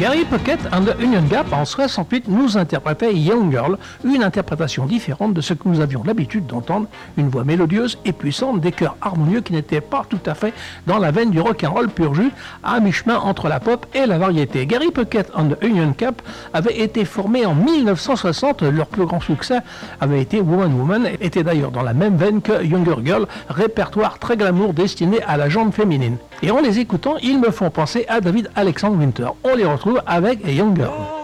Gary Puckett and the Union Gap en 68 nous interprétait Young Girl, une interprétation différente de ce que nous avions l'habitude d'entendre, une voix mélodieuse et puissante, des chœurs harmonieux qui n'étaient pas tout à fait dans la veine du rock'n'roll pur jus, à mi-chemin entre la pop et la variété. Gary Puckett and the Union Gap avait été formé en 1960, leur plus grand succès avait été Woman Woman, était d'ailleurs dans la même veine que Younger Girl, répertoire très glamour destiné à la jante féminine. Et en les écoutant, ils me font penser à David Alexander Winter. On les retrouve avec Young Girl.